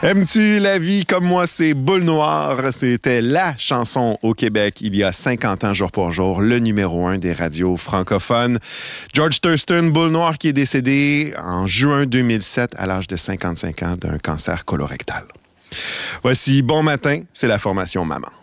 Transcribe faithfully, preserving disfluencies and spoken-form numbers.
Aimes-tu la vie comme moi? C'est Boule Noire. C'était la chanson au Québec il y a cinquante ans, jour pour jour, le numéro un des radios francophones. George Thurston, Boule Noire, qui est décédé en juin deux mille sept à l'âge de cinquante-cinq ans d'un cancer colorectal. Voici Bon Matin, c'est la formation Maman.